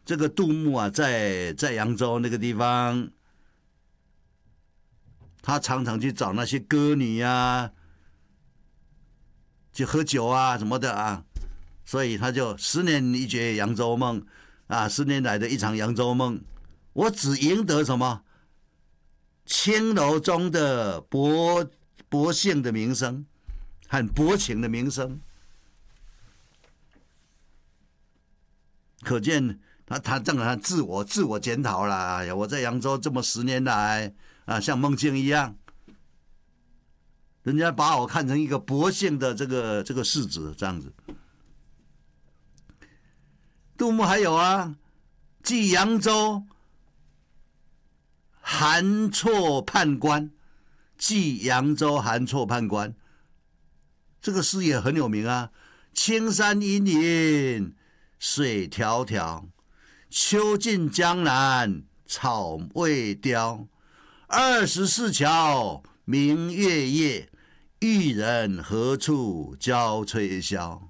这个杜牧啊，在扬州那个地方，他常常去找那些歌女啊，去喝酒啊什么的啊，所以他就10年一觉扬州梦啊，10年来的一场扬州梦，我只赢得什么青楼中的薄幸的名声和薄情的名声，可见他正好自我检讨啦。哎呀，我在扬州这么10年来啊，像梦境一样，人家把我看成一个薄幸的这个士子这样子。杜牧还有啊，寄扬州韩绰判官，寄扬州韩绰判官，这个诗也很有名啊。青山隐隐水迢迢，秋尽江南草未凋。24桥明月夜，玉人何处教吹箫。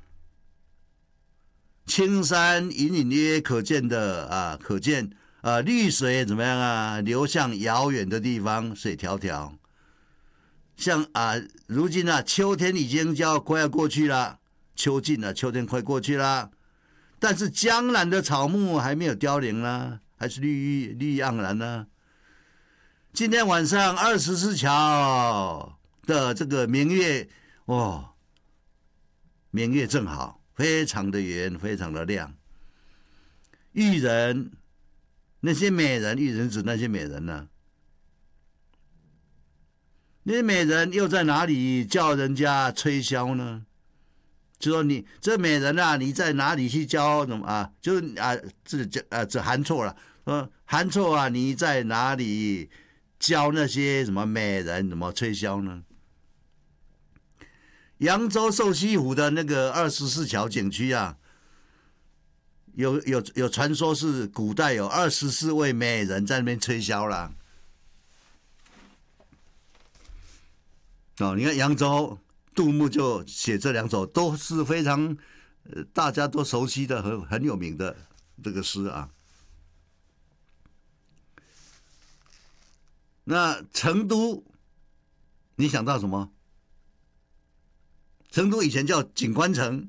青山隐隐约约可见的啊，可见绿水怎么样啊？流向遥远的地方，水迢迢。像啊，如今啊，秋天已经快要过去了，秋尽了，秋天快过去了，但是江南的草木还没有凋零啦，还是绿意盎然呢。今天晚上24桥的这个明月，哦，明月正好，非常的圆，非常的亮。玉人，那些美人，玉人指那些美人呢？那些美人又在哪里叫人家吹箫呢？就说你这美人啊，你在哪里去教什么啊？就是啊，这韩绰了，韩绰啊，你在哪里教那些什么美人怎么吹箫呢？扬州瘦西湖的那个24桥景区啊，有传说是古代有24位美人在那边吹箫啦。哦，你看扬州，杜牧就写这2首，都是非常大家都熟悉的很有名的这个诗啊。那成都，你想到什么？成都以前叫锦官城。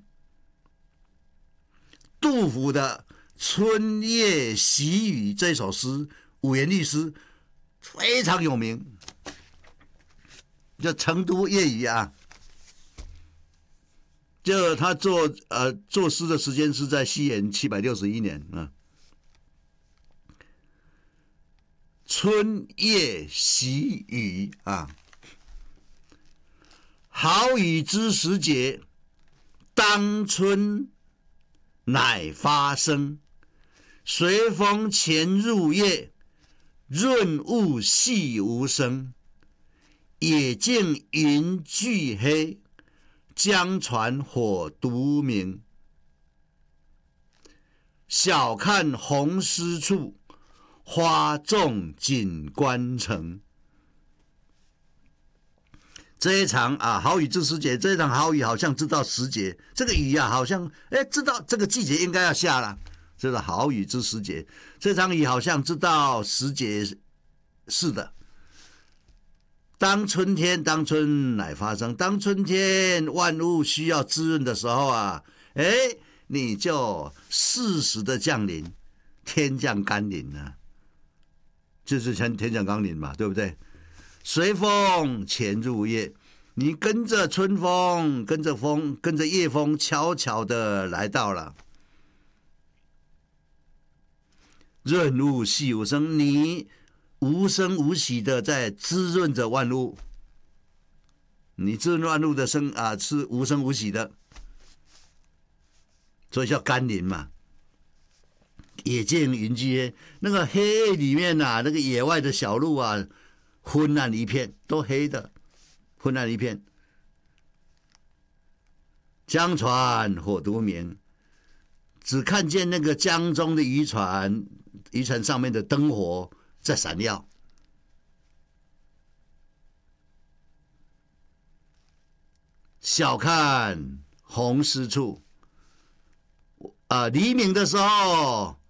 杜甫的《春夜喜雨》这首诗，五言律诗非常有名。就成都夜雨啊，就他作诗的时间是在西元761年啊。春夜喜雨啊，好雨知时节，当春乃发生。随风潜入夜，润物细无声。野径云俱黑，江船火独明。晓看红湿处，花重锦官城。这一场啊，好雨知时节，这一场好雨好像知道时节，这个雨啊，好像知道这个季节应该要下了，这个好雨知时节，这场雨好像知道时节是的。当春天，当春乃发生。当春天万物需要滋润的时候啊，你就适时的降临，天降甘霖啊，就是天降甘霖嘛，对不对？随风潜入夜，你跟着春风，跟着风，跟着夜风，悄悄的来到了。润物细无声，你无声无息的在滋润着万物，你滋润万物的声啊是无声无息的，所以叫甘霖嘛。野径云俱黑，那个黑夜里面啊，那个野外的小路啊，昏暗一片，都黑的，昏暗一片。江船火独明，只看见那个江中的渔船上面的灯火在闪耀。晓看红湿处，黎明的时候，